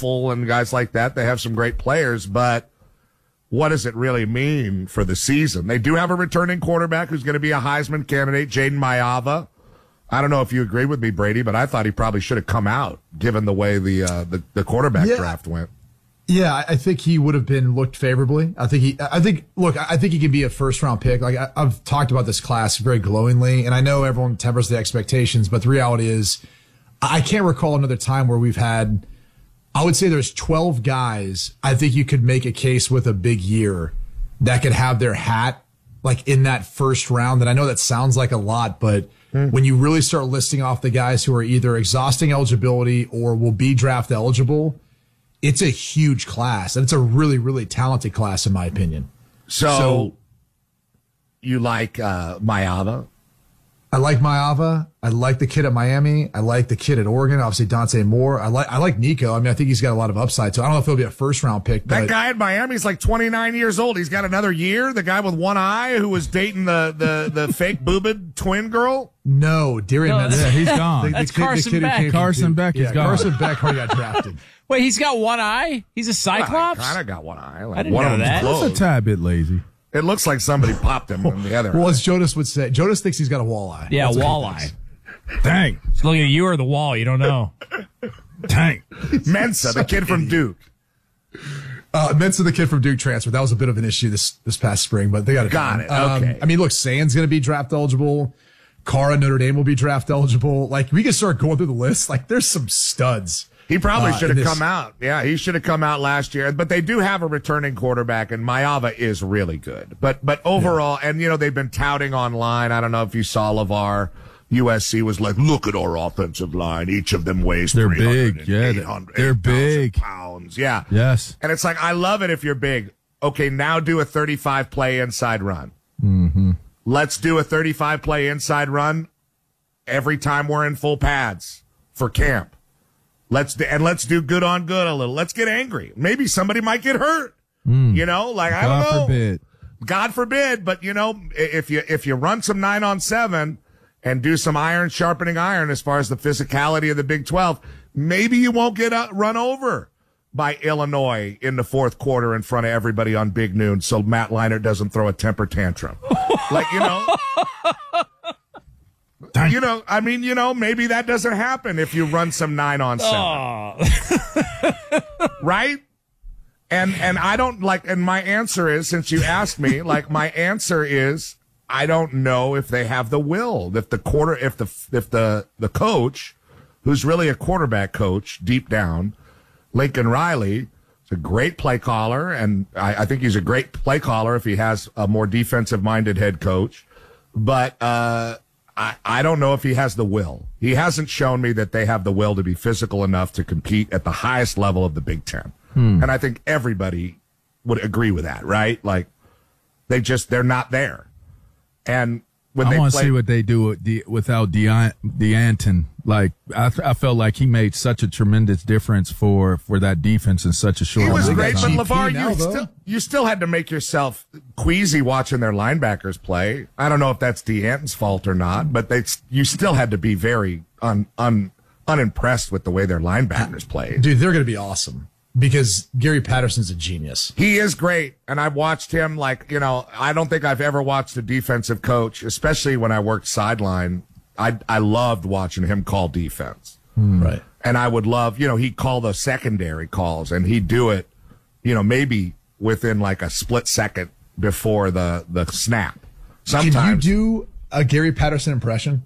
Wuffle and guys like that. They have some great players, but what does it really mean for the season? They do have a returning quarterback who's going to be a Heisman candidate, Jaden Mayava. I don't know if you agree with me, Brady, but I thought he probably should have come out given the way the quarterback draft went. Yeah, I think he would have been looked favorably. I think he can be a first round pick. Like I've talked about this class very glowingly, and I know everyone tempers the expectations, but the reality is I can't recall another time where we've had, I would say there's 12 guys I think you could make a case with a big year that could have their hat like in that first round. And I know that sounds like a lot, but when you really start listing off the guys who are either exhausting eligibility or will be draft eligible, it's a huge class, and it's a really, really talented class, in my opinion. So you like Mayava? I like Mayava. I like the kid at Miami. I like the kid at Oregon. Obviously, Dante Moore. I like Nico. I mean, I think he's got a lot of upside. So I don't know if he'll be a first-round pick. That guy at Miami is like 29 years old. He's got another year. The guy with one eye who was dating the fake boobed twin girl. No, Darian. Yeah, he's gone. That's Carson Beck. Carson Beck is gone. Carson Beck already got drafted. Wait, he's got one eye? He's a Cyclops? Kind of got one eye. Like I didn't one know of them's that. closed. That's a tad bit lazy. It looks like somebody popped him in the other. Well, as Jonas would say, Jonas thinks he's got a walleye. Yeah, walleye. Dang. He's looking at you or the wall. You don't know. Dang. Mensa, the kid from Duke. Mensa, the kid from Duke, transferred. That was a bit of an issue this past spring, but they got it. Got done. it. Okay. I mean, look, Sand's going to be draft eligible. Cara, Notre Dame will be draft eligible. Like, we can start going through the list. Like, there's some studs. He probably should have come out. Yeah, he should have come out last year. But they do have a returning quarterback, and Mayava is really good. But overall, and, they've been touting online. I don't know if you saw LeVar. USC was like, look at our offensive line. Each of them weighs 300 big. Yeah, they're big. Pounds. Yeah. Yes. And it's like, I love it if you're big. Okay, now do a 35-play inside run. Mm-hmm. Let's do a 35-play inside run every time we're in full pads for camp. Let's do good on good a little. Let's get angry. Maybe somebody might get hurt. I don't know. God forbid. God forbid. But if you run some 9-on-7 and do some iron sharpening iron as far as the physicality of the Big 12, maybe you won't get run over by Illinois in the fourth quarter in front of everybody on Big Noon, so Matt Leinart doesn't throw a temper tantrum. Maybe that doesn't happen if you run some 9-on-7. Right? And I don't and my answer is, since you asked me, my answer is, I don't know if they have the will. If the coach, who's really a quarterback coach deep down, Lincoln Riley, is a great play caller, and I think he's a great play caller if he has a more defensive-minded head coach. But I don't know if he has the will. He hasn't shown me that they have the will to be physical enough to compete at the highest level of the Big Ten. And I think everybody would agree with that, right? Like, they're not there. And when I want to see what they do without D'Anton. Like, I felt like he made such a tremendous difference for that defense in such a short time. He was time. great, but LeVar, you still had to make yourself queasy watching their linebackers play. I don't know if that's D'Anton's fault or not, but you still had to be very unimpressed with the way their linebackers played. Dude, they're going to be awesome. Because Gary Patterson's a genius. He is great. And I've watched him I don't think I've ever watched a defensive coach, especially when I worked sideline. I loved watching him call defense. Right. And I would love, he'd call the secondary calls, and he'd do it, maybe within a split second before the snap. Sometimes. Can you do a Gary Patterson impression?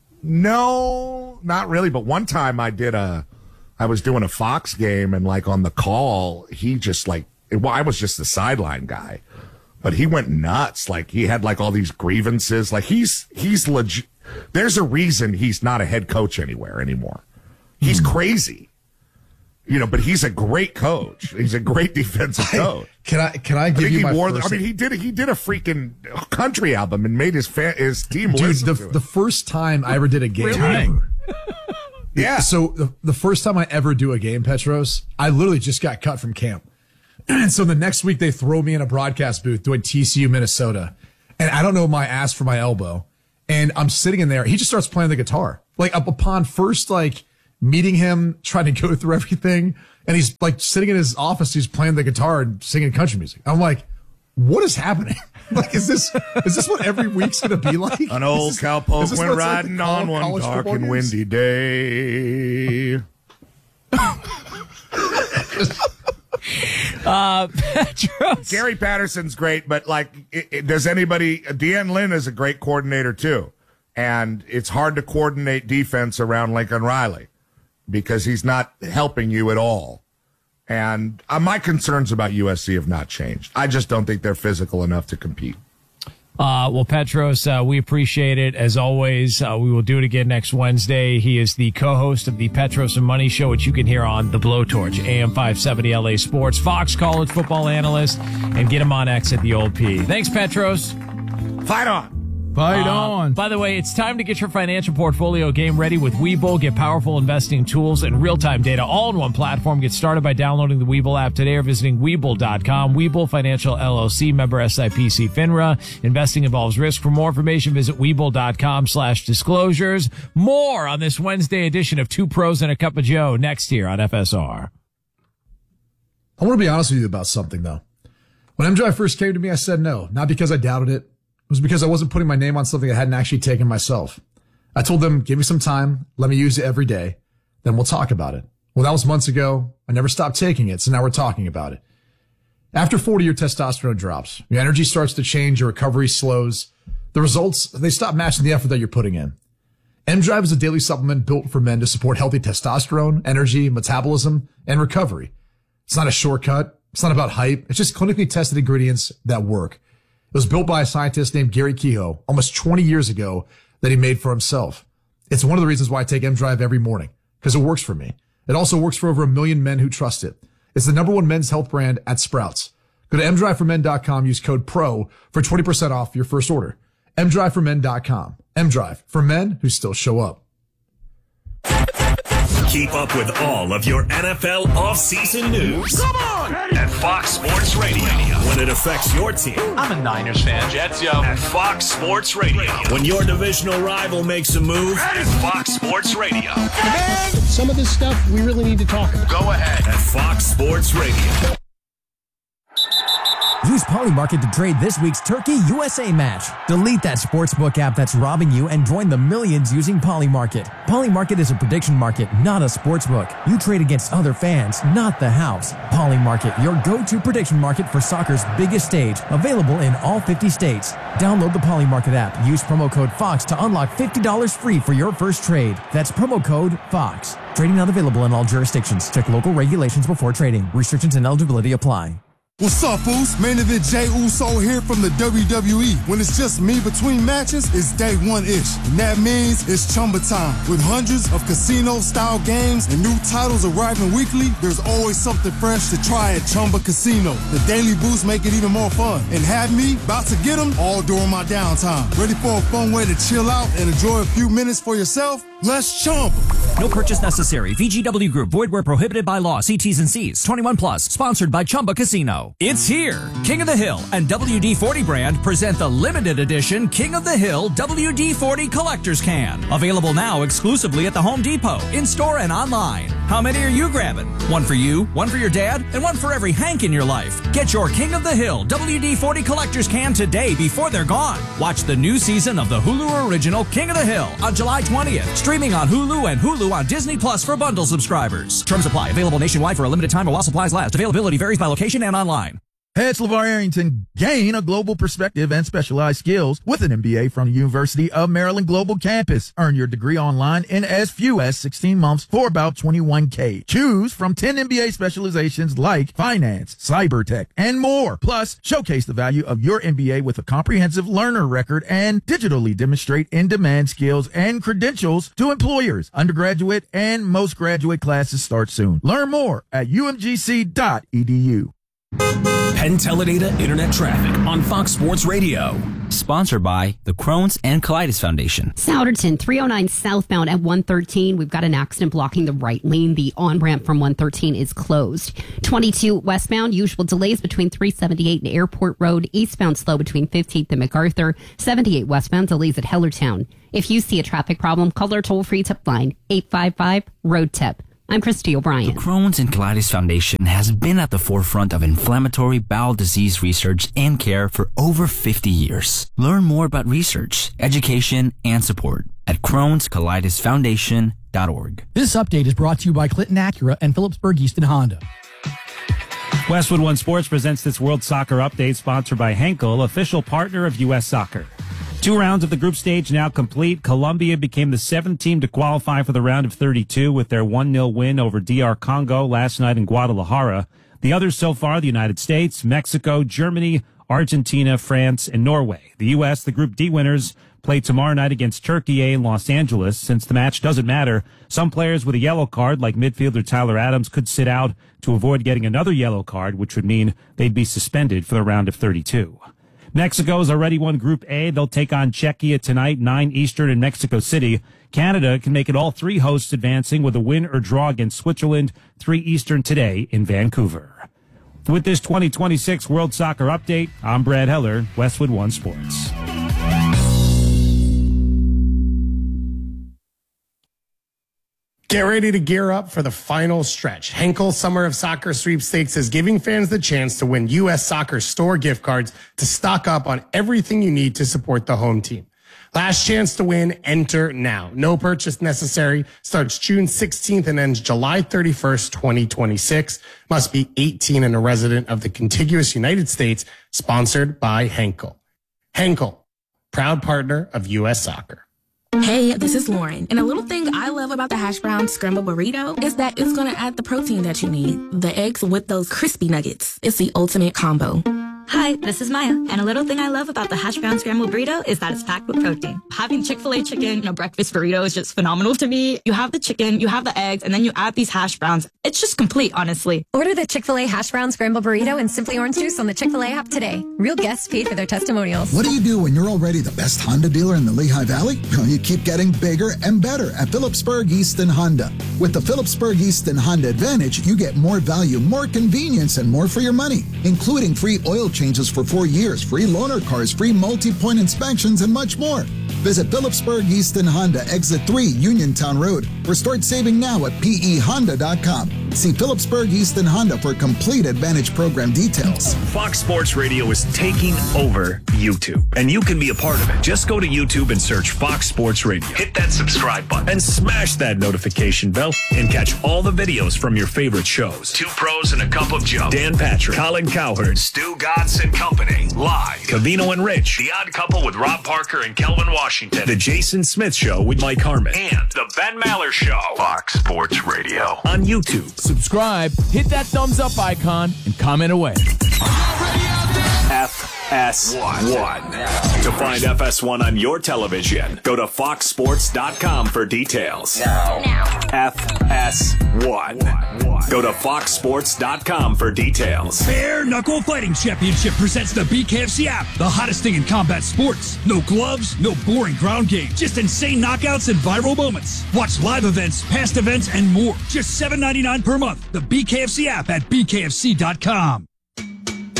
No, not really. But one time I was doing a Fox game, and on the call, he just I was just the sideline guy, but he went nuts. He had all these grievances. He's legit. There's a reason he's not a head coach anywhere anymore. He's crazy, but he's a great coach. He's a great defensive coach. Can I give you my first? He did a freaking country album and made his team listen to it. The first time I ever did a game. Really? Yeah. So the first time I ever do a game, Petros, I literally just got cut from camp. And so the next week they throw me in a broadcast booth doing TCU, Minnesota. And I don't know my ass from my elbow. And I'm sitting in there. He just starts playing the guitar. Upon first, meeting him, trying to go through everything. and he's like sitting in his office, he's playing the guitar and singing country music. I'm like, what is happening? Like, is this what every week's going to be like? An old cowpoke went riding on one dark and windy day. Petros. Gary Patterson's great, but like, does anybody? Deanne Lynn is a great coordinator too, and it's hard to coordinate defense around Lincoln Riley because he's not helping you at all. And my concerns about USC have not changed. I just don't think they're physical enough to compete. Well, Petros, we appreciate it. As always, we will do it again next Wednesday. He is the co-host of the Petros and Money Show, which you can hear on The Blowtorch, AM 570 LA Sports, Fox college football analyst, and get him on X at the Old P. Thanks, Petros. Fight on. Fight on. By the way, it's time to get your financial portfolio game ready with Webull. Get powerful investing tools and real-time data all in one platform. Get started by downloading the Webull app today or visiting Webull.com. Webull Financial LLC, member SIPC FINRA. Investing involves risk. For more information, visit Webull.com/disclosures. More on this Wednesday edition of Two Pros and a Cup of Joe next year on FSR. I want to be honest with you about something, though. When MDrive first came to me, I said no, not because I doubted it. It was because I wasn't putting my name on something I hadn't actually taken myself. I told them, give me some time, let me use it every day, then we'll talk about it. Well, that was months ago. I never stopped taking it, so now we're talking about it. After 40, your testosterone drops. Your energy starts to change, your recovery slows. The results, they stop matching the effort that you're putting in. MDrive is a daily supplement built for men to support healthy testosterone, energy, metabolism, and recovery. It's not a shortcut. It's not about hype. It's just clinically tested ingredients that work. It was built by a scientist named Gary Kehoe almost 20 years ago that he made for himself. It's one of the reasons why I take MDrive every morning, because it works for me. It also works for over 1 million men who trust it. It's the #1 men's health brand at Sprouts. Go to mdriveformen.com, use code PRO for 20% off your first order. mdriveformen.com. MDrive, for men who still show up. Keep up with all of your NFL offseason news. Come on! At Fox Sports Radio. When it affects your team. I'm a Niners fan. Jets, yo. At Fox Sports Radio. When your divisional rival makes a move. At Fox Sports Radio. Man, some of this stuff we really need to talk about. Go ahead. At Fox Sports Radio. Use Polymarket to trade this week's Turkey USA match. Delete that sportsbook app that's robbing you and join the millions using Polymarket. Polymarket is a prediction market, not a sportsbook. You trade against other fans, not the house. Polymarket, your go-to prediction market for soccer's biggest stage. Available in all 50 states. Download the Polymarket app. Use promo code FOX to unlock $50 free for your first trade. That's promo code FOX. Trading not available in all jurisdictions. Check local regulations before trading. Restrictions and eligibility apply. What's up, Foos? Main event Jey Uso here from the WWE. When it's just me between matches, it's day one-ish. And that means it's Chumba time. With hundreds of casino-style games and new titles arriving weekly, there's always something fresh to try at Chumba Casino. The daily boosts make it even more fun. And have me about to get them all during my downtime. Ready for a fun way to chill out and enjoy a few minutes for yourself? Let's Chumba. No purchase necessary. VGW Group. Void where prohibited by law. See T's and C's. 21 plus. Sponsored by Chumba Casino. It's here. King of the Hill and WD-40 brand present the limited edition King of the Hill WD-40 Collector's Can. Available now exclusively at the Home Depot, in-store and online. How many are you grabbing? One for you, one for your dad, and one for every Hank in your life. Get your King of the Hill WD-40 Collector's Can today before they're gone. Watch the new season of the Hulu original King of the Hill on July 20th. Streaming on Hulu and Hulu on Disney Plus for bundle subscribers. Terms apply. Available nationwide for a limited time while supplies last. Availability varies by location and online. Head LeVar Arrington, gain a global perspective and specialized skills with an MBA from the University of Maryland Global Campus. Earn your degree online in as few as 16 months for about $21K. Choose from 10 MBA specializations like finance, cyber tech, and more. Plus, showcase the value of your MBA with a comprehensive learner record and digitally demonstrate in-demand skills and credentials to employers. Undergraduate and most graduate classes start soon. Learn more at umgc.edu. Penn Teledata Internet Traffic on Fox Sports Radio. Sponsored by the Crohn's and Colitis Foundation. Souderton, 309 southbound at 113. We've got an accident blocking the right lane. The on-ramp from 113 is closed. 22 westbound, usual delays between 378 and Airport Road. Eastbound slow between 15th and MacArthur. 78 westbound, delays at Hellertown. If you see a traffic problem, call our toll-free tip line, 855-ROAD-TIP. I'm Christy O'Brien. The Crohn's and Colitis Foundation has been at the forefront of inflammatory bowel disease research and care for over 50 years. Learn more about research, education, and support at Crohn'sColitisFoundation.org. This update is brought to you by Clinton Acura and Phillipsburg Easton Honda. Westwood One Sports presents this World Soccer Update, sponsored by Henkel, official partner of U.S. Soccer. 2 rounds of the group stage now complete. Colombia became the 7th team to qualify for the round of 32 with their 1-0 win over DR Congo last night in Guadalajara. The others so far, the United States, Mexico, Germany, Argentina, France, and Norway. The U.S., the Group D winners, play tomorrow night against Turkey A in Los Angeles. Since the match doesn't matter, some players with a yellow card, like midfielder Tyler Adams, could sit out to avoid getting another yellow card, which would mean they'd be suspended for the round of 32. Mexico's already won Group A. They'll take on Czechia tonight, 9 Eastern in Mexico City. Canada can make it all 3 hosts advancing with a win or draw against Switzerland, 3 Eastern today in Vancouver. With this 2026 World Soccer Update, I'm Brad Heller, Westwood One Sports. Get ready to gear up for the final stretch. Henkel Summer of Soccer Sweepstakes is giving fans the chance to win U.S. Soccer store gift cards to stock up on everything you need to support the home team. Last chance to win, enter now. No purchase necessary. Starts June 16th and ends July 31st, 2026. Must be 18 and a resident of the contiguous United States. Sponsored by Henkel. Henkel, proud partner of U.S. Soccer. Hey, this is Lauren. And a little thing I love about the hash brown scramble burrito is that it's going to add the protein that you need. The eggs with those crispy nuggets. It's the ultimate combo. Hi, this is Maya. And a little thing I love about the hash brown scramble burrito is that it's packed with protein. Having Chick-fil-A chicken in a breakfast burrito is just phenomenal to me. You have the chicken, you have the eggs, and then you add these hash browns. It's just complete, honestly. Order the Chick-fil-A hash brown scramble burrito and Simply Orange Juice on the Chick-fil-A app today. Real guests paid for their testimonials. What do you do when you're already the best Honda dealer in the Lehigh Valley? You keep getting bigger and better at Phillipsburg Easton Honda. With the Phillipsburg Easton Honda Advantage, you get more value, more convenience, and more for your money, including free oil changes for 4 years, free loaner cars, free multi-point inspections, and much more. Visit Phillipsburg Easton Honda, Exit 3, Uniontown Road, or start saving now at PEHonda.com. See Phillipsburg Easton Honda for complete Advantage program details. Fox Sports Radio is taking over YouTube, and you can be a part of it. Just go to YouTube and search Fox Sports Radio. Hit that subscribe button and smash that notification bell and catch all the videos from your favorite shows. 2 Pros and a Cup of Joe, Dan Patrick, Colin Cowherd, Stu Gatz and Company, live, Covino and Rich, The Odd Couple with Rob Parker and Kelvin Washington, The Jason Smith Show with Mike Harmon, and The Ben Maller Show. Fox Sports Radio on YouTube. Subscribe, hit that thumbs up icon, and comment away. FS1. To find FS1 on your television, go to foxsports.com for details. Now. FS1. Go to foxsports.com for details. Bare Knuckle Fighting Championship presents the BKFC app, the hottest thing in combat sports. No gloves, no boring ground game, just insane knockouts and viral moments. Watch live events, past events, and more. Just $7.99 per month. The BKFC app at bkfc.com.